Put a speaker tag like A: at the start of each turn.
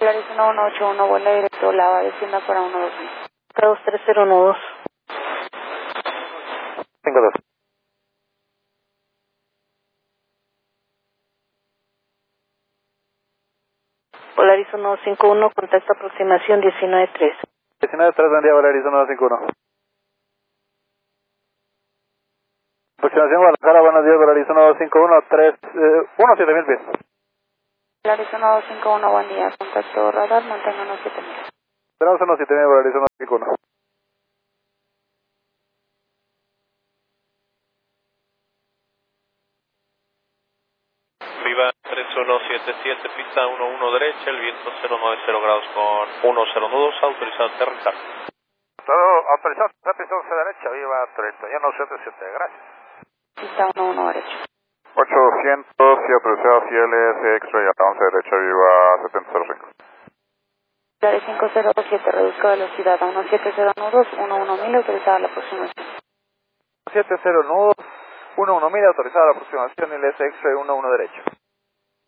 A: Polaris 1181, vuela directo, Lava, descienda para 120. K23012.
B: 52.
A: Polaris 151, contacto aproximación 19-3.
B: 19-3, buen día, Polaris 151. Aproximación Guadalajara, buenos días, Polaris 1251, 17000 pies.
A: Polaris 1251, buen día, contacto radar, manténganos 7000.
B: Tenemos 17000, Polaris 1251.
C: Viva 3177, pista 11 derecha, el viento 090 grados con 10 nudos, autorizado a aterrizar.
B: Todo autorizado, pista 11 derecha, viva 3177, gracias.
A: Pista 11 derecha.
B: 800 y autorizado CLS X-Ray a 11 derecha, viva 7005.
A: Polaris 5027, reduzca velocidad a 170 nudos, 11000, autorizada la aproximación.
B: 70 nudos, 11000, autorizada la aproximación, LS X-Ray 11 derecha.